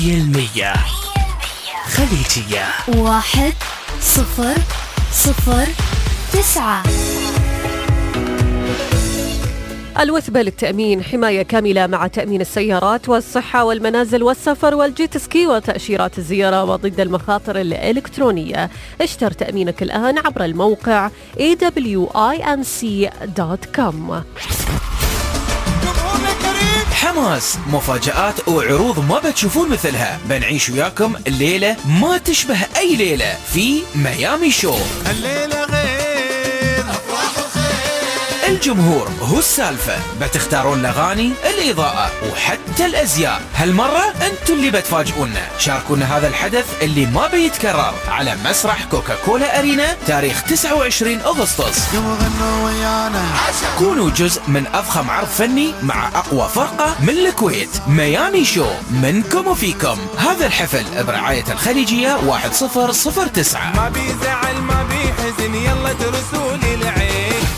100% خليجية. 1009. الوثبة للتأمين، حماية كاملة مع تأمين السيارات والصحة والمنازل والسفر والجيت سكي وتأشيرات الزيارة وضد المخاطر الإلكترونية. اشتر تأمينك الآن عبر الموقع awinc.com. حماس، مفاجآت وعروض ما بتشوفون مثلها. بنعيش وياكم الليلة ما تشبه أي ليلة في ميامي شو. الليلة غير أفراح وخير. الجمهور هو السالفة، بتختارون الأغاني، الإضاءة وحتى الأزياء. هالمرة أنتوا اللي بتفاجئونا. شاركونا هذا الحدث اللي ما بيتكرر على مسرح كوكاكولا أرينا تاريخ 29 أغسطس. يوم غنوا ويانا. كونوا جزء من أضخم عرض فني مع أقوى فرقة من الكويت. ميامي شو، منكم وفيكم. هذا الحفل برعاية الخليجية 1009. ما بيزعل ما بيحزن، يلا ترسولي العين.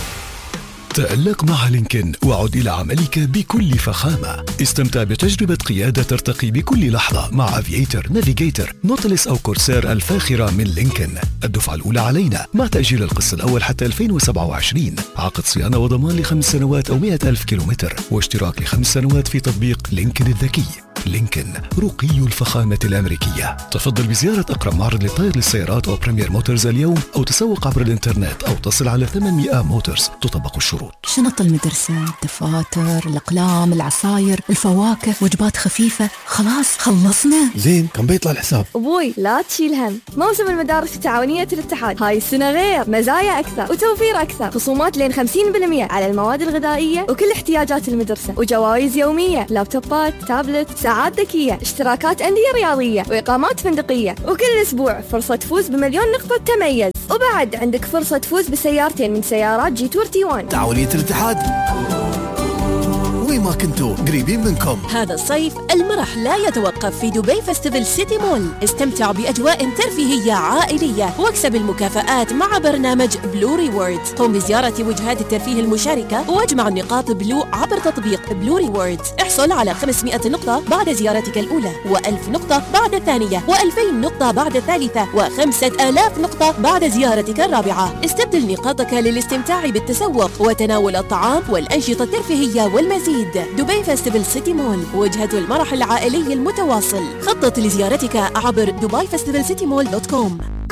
تألق مع لينكن وعد إلى عملك بكل فخامة. استمتع بتجربة قيادة ترتقي بكل لحظة مع أفييتر، نافيجيتر، نوتلس أو كورسير الفاخرة من لينكن. الدفعة الأولى علينا مع تأجيل القسط الأول حتى 2027. عقد صيانة وضمان ل5 سنوات أو 100,000 كيلومتر، واشتراك ل5 سنوات في تطبيق لينكن الذكي. لينكن، رقي الفخامة الأمريكية. تفضل بزيارة أقرب معرض للطير للسيارات أو بريمير موتورز اليوم، أو تسوق عبر الإنترنت، أو تصل على 800 موتورز. تطبق الشروط. شنط المدرسة، الدفاتر، الأقلام، العصاير، الفواكه، وجبات خفيفة. خلاص خلصنا. زين، كم بيطلع الحساب؟ أبوي لا تشيل هم، موسم المدارس التعاونية الاتحاد هاي السنة غير، مزايا أكثر وتوفير أكثر، خصومات لين 50% على المواد الغذائية وكل احتياجات المدرسة، وجوائز يومية، لابتوبات، تابلت، ساعات ذكية، اشتراكات أندية رياضية، وإقامات فندقية، وكل أسبوع فرصة تفوز بمليون نقطة تميز. وبعد عندك فرصة تفوز بسيارتين من سيارات جي تور T1. تعاونية الاتحاد، وين ما كنتوا قريبين منكم. هذا الصيف المرح لا يتوقف في دبي فستيفال سيتي مول. استمتعوا بأجواء ترفيهية عائلية واكسب المكافآت مع برنامج بلو ريوردز. قم بزيارة وجهات الترفيه المشاركة واجمع النقاط بلو عبر تطبيق بلو ريوردز. احصل على 500 نقطة بعد زيارتك الأولى، و1000 نقطة بعد الثانية، و2000 نقطة بعد الثالثة، و5000 نقطة بعد زيارتك الرابعة. استبدل نقاطك للاستمتاع بالتسوق وتناول الطعام والأنشطة الترفيهية والمزيد. دبي فستيفال سيتي مول، وجهة المرح العائلي المتواصل. خطط لزيارتك عبر dubaifestivalcitymall.com.